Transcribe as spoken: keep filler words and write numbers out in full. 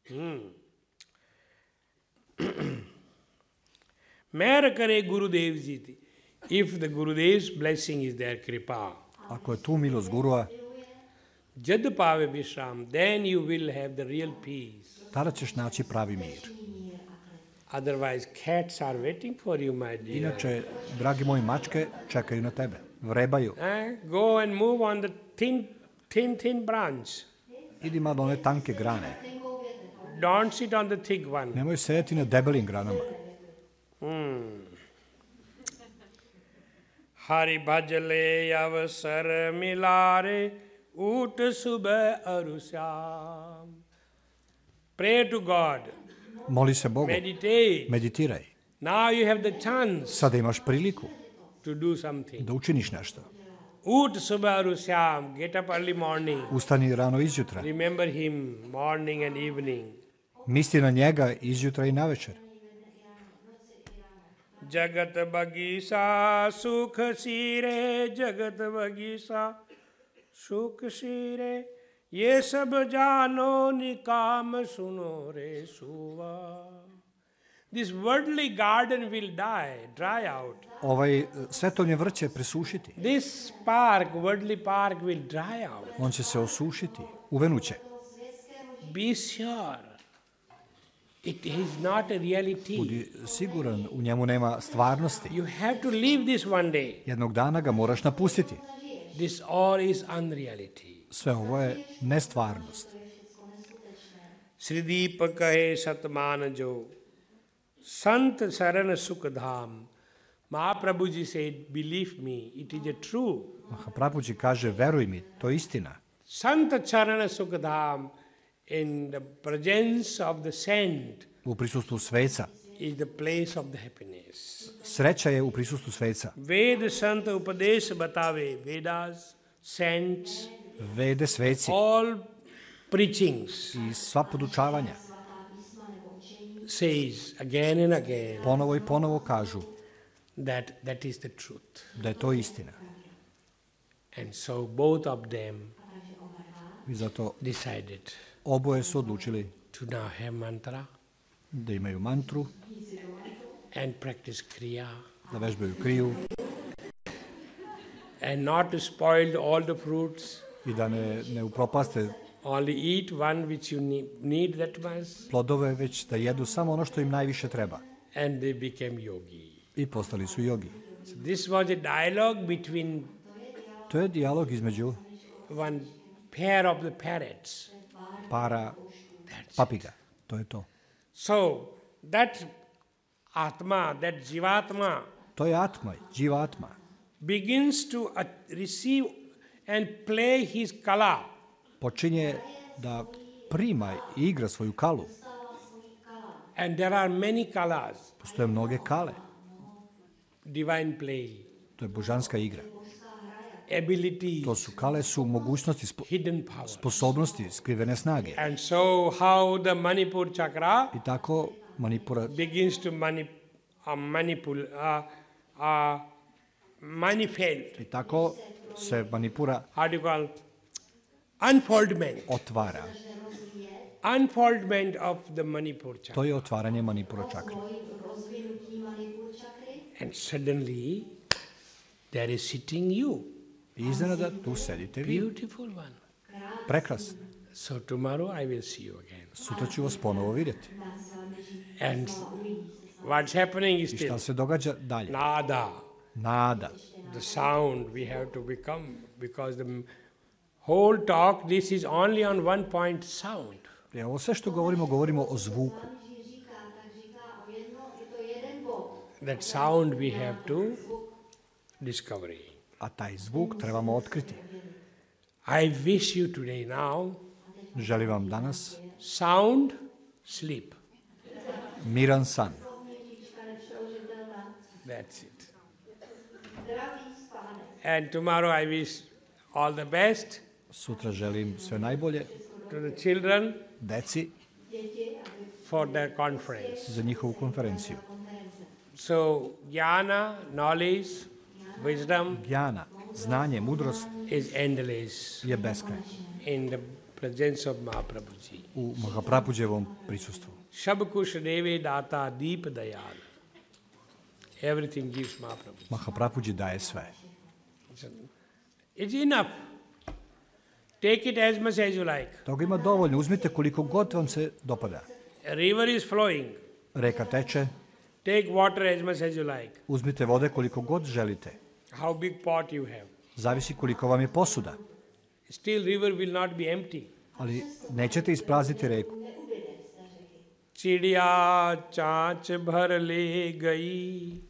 Hmm. Mer kare Gurudev ji. If the Gurudev's blessing is there, kripa. Ako je tu milost Gurua, Jad pave Vishram, then you will have the real peace. tada ćeš naći pravi mir. Otherwise, cats are waiting for you, my dear. Inače, dragi moji, mačke čekaju na tebe, vrebaju. Eh? Go and move on the thin, thin, thin branch. Idi malo one tanke grane. Don't sit on the thick one. Nemoj sedeti na debelim granama. Hmm. Hari bhajale avasar milare ut subah arusyam. Pray to God. Moli se Bogu. Meditate. Meditiraj. Now you have the chance Sada imaš priliku to do something. da učiniš nešto. Ut subah arusyam. Get up early morning. Ustani rano izjutra. Remember him morning and evening. Misli na njega izjutra i navečer. Jagat bagisa sukh sire, jagat bagisa sukh sire, ye sab jano nikam suno re suva. This worldly garden will die, dry out. Ovaj svetovnje vrće će presušiti. This park, worldly park, will dry out. On će se osušiti, uvenuće. Be sure. It is not a reality. Budi siguran, u njemu nema stvarnosti. You have to leave this one day. Jednog dana ga moraš napustiti. This all is unreality. Sve ovo je nestvarnost. Srideep kahe satman jo, sant saran sukhdham. Mahaprabhuji said, believe me, it is a true. Mahaprabhuji kaže, veruj mi, to je istina. Sant saran sukhdham, in the presence of the saint, U prisustvu sveca. is the place of the happiness. Sreća je u prisustvu sveca. Ved sant upadesh batave, Vedas, saints, Vede, sveci all preachings i sva podučavanja says again and again ponovo i ponovo kažu that that is the truth. da je to istina. And so both of them I zato decided oboje su odlučili to now have mantra da imaju mantru, and practice kriya da vežbaju kriju and not to spoil all the fruits. i da ne, ne upropaste Only eat one which you need, need that much, plodove, već da jedu samo ono što im najviše treba. and they became yogi. I postali su jogi. So this was a dialogue between To je dijalog između one pair of the parrots. para That's it. papiga. To je to. So that Atma, that Jivatma, To je atma, dživa atma. begins to uh, receive and play his kala. Počinje da prima i igra svoju kalu. And there are many kalas, Postoje mnoge kale. divine play, To je božanska igra. abilities, To su kale, su mogućnosti, spo, hidden powers. sposobnosti, skrivene snage. And so how the Manipur chakra I tako Manipura begins to mani, uh, manipul, uh, uh, manifest, I tako se Manipura how do you call, unfoldment, otvara. unfoldment of the Manipur chakra. To je otvaranje Manipura čakre. And suddenly there is sitting you, I iznenada tu sedite vi. beautiful one. Prekrasno. So tomorrow I will see you again. Sutra ću vas ponovo vidjeti. And what's happening is I still šta se događa dalje? nada, Nada. the sound we have to become, because the whole talk, this is only on one point, sound. I ovo sve što govorimo, govorimo o zvuku. That sound we have to discover. A taj zvuk trebamo otkriti. I wish you today now, Želim vam danas sound sleep. miran san. That's it. And tomorrow I wish all the best Sutra želim sve najbolje to the children deci for their conference. za njihovu konferenciju. So, jnana, knowledge, wisdom Gjana, znanje, mudrost is endless je beskraj. in the presence of Mahaprabhu ji. u Mahaprabhujevom prisustvu. Shabkush Deve Data Deep Dayal. Everything gives Mahaprabhu. Mahaprabhuji daje sve. It's enough. Take it as much as you like. Toga ima dovoljno, uzmite koliko god vam se dopada. A river is flowing. Reka teče, Take water as much as you like. uzmite vode koliko god želite. How big pot you have. Zavisi koliko vam je posuda, Still river will not be empty. ali nećete isprazniti reku. चिड़िया चाँच भर ले गई